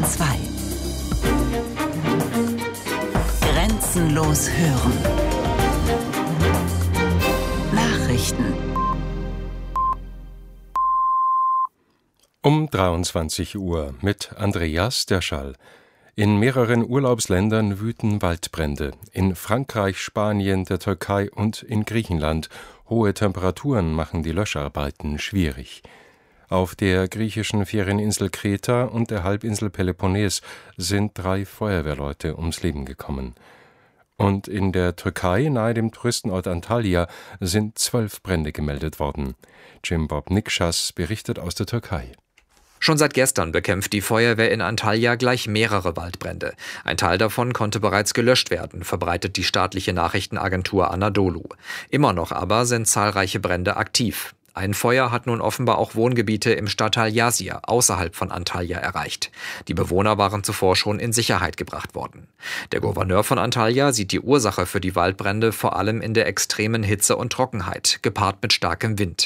Bayern 2. Grenzenlos hören. Nachrichten. Um 23 Uhr mit Andreas Derschall. In mehreren Urlaubsländern wüten Waldbrände. In Frankreich, Spanien, der Türkei und in Griechenland. Hohe Temperaturen machen die Löscharbeiten schwierig. Auf der griechischen Ferieninsel Kreta und der Halbinsel Peloponnes sind 3 Feuerwehrleute ums Leben gekommen. Und in der Türkei, nahe dem Touristenort Antalya, sind 12 Brände gemeldet worden. Jim Bob Nikschas berichtet aus der Türkei. Schon seit gestern bekämpft die Feuerwehr in Antalya gleich mehrere Waldbrände. Ein Teil davon konnte bereits gelöscht werden, verbreitet die staatliche Nachrichtenagentur Anadolu. Immer noch aber sind zahlreiche Brände aktiv. Ein Feuer hat nun offenbar auch Wohngebiete im Stadtteil Yazir außerhalb von Antalya erreicht. Die Bewohner waren zuvor schon in Sicherheit gebracht worden. Der Gouverneur von Antalya sieht die Ursache für die Waldbrände vor allem in der extremen Hitze und Trockenheit, gepaart mit starkem Wind.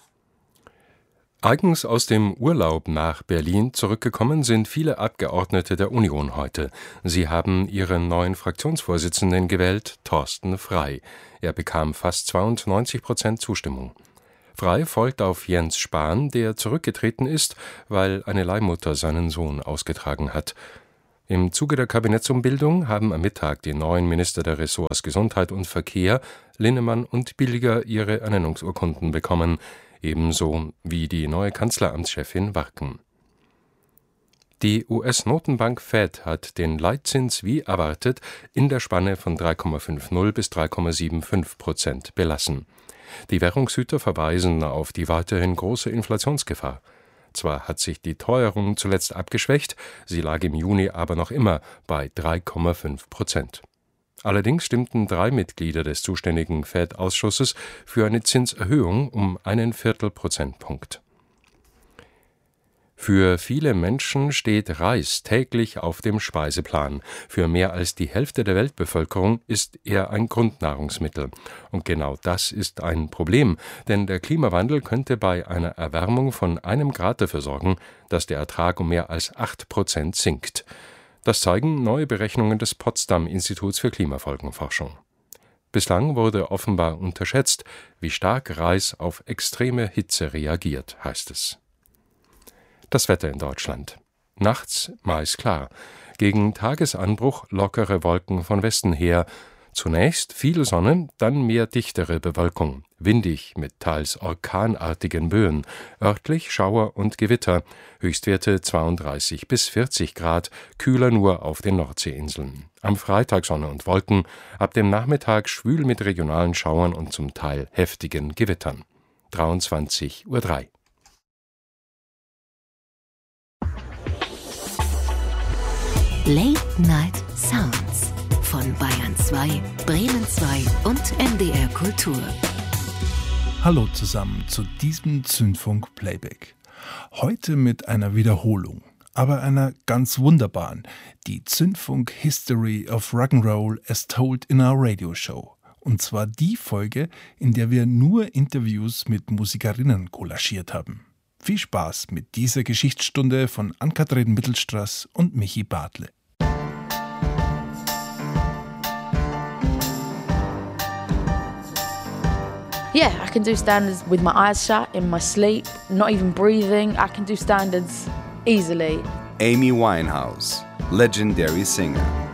Eigens aus dem Urlaub nach Berlin zurückgekommen sind viele Abgeordnete der Union heute. Sie haben ihren neuen Fraktionsvorsitzenden gewählt, Thorsten Frey. Er bekam fast 92% Zustimmung. Frey folgt auf Jens Spahn, der zurückgetreten ist, weil eine Leihmutter seinen Sohn ausgetragen hat. Im Zuge der Kabinettsumbildung haben am Mittag die neuen Minister der Ressorts Gesundheit und Verkehr, Linnemann und Bilger, ihre Ernennungsurkunden bekommen, ebenso wie die neue Kanzleramtschefin Warken. Die US-Notenbank Fed hat den Leitzins wie erwartet in der Spanne von 3,50 bis 3,75% belassen. Die Währungshüter verweisen auf die weiterhin große Inflationsgefahr. Zwar hat sich die Teuerung zuletzt abgeschwächt, sie lag im Juni aber noch immer bei 3,5%. Allerdings stimmten 3 Mitglieder des zuständigen Fed-Ausschusses für eine Zinserhöhung um 1/4 Prozentpunkt. Für viele Menschen steht Reis täglich auf dem Speiseplan. Für mehr als die Hälfte der Weltbevölkerung ist er ein Grundnahrungsmittel. Und genau das ist ein Problem, denn der Klimawandel könnte bei einer Erwärmung von 1 Grad dafür sorgen, dass der Ertrag um mehr als 8% sinkt. Das zeigen neue Berechnungen des Potsdam-Instituts für Klimafolgenforschung. Bislang wurde offenbar unterschätzt, wie stark Reis auf extreme Hitze reagiert, heißt es. Das Wetter in Deutschland. Nachts meist klar. Gegen Tagesanbruch lockere Wolken von Westen her. Zunächst viel Sonne, dann mehr dichtere Bewölkung. Windig mit teils orkanartigen Böen. Örtlich Schauer und Gewitter. Höchstwerte 32 bis 40 Grad. Kühler nur auf den Nordseeinseln. Am Freitag Sonne und Wolken. Ab dem Nachmittag schwül mit regionalen Schauern und zum Teil heftigen Gewittern. 23:03 Uhr. Late Night Sounds von Bayern 2, Bremen 2 und NDR Kultur. Hallo zusammen zu diesem Zündfunk-Playback. Heute mit einer Wiederholung, aber einer ganz wunderbaren, die Zündfunk History of Rock'n'Roll as Told in Our Radio Show. Und zwar die Folge, in der wir nur Interviews mit Musikerinnen kollagiert haben. Viel Spaß mit dieser Geschichtsstunde von Ann-Kathrin Mittelstraß und Michi Bartle. Yeah, I can do standards with my eyes shut, in my sleep, not even breathing. I can do standards easily. Amy Winehouse, legendary singer.